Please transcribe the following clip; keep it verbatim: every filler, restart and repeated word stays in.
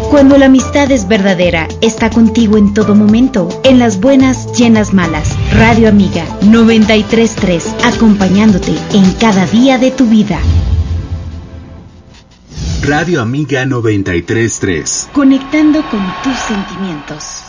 Cuando la amistad es verdadera, está contigo en todo momento, en las buenas y en las malas. Radio Amiga noventa y tres punto tres, acompañándote en cada día de tu vida. Radio Amiga noventa y tres punto tres. Conectando con tus sentimientos.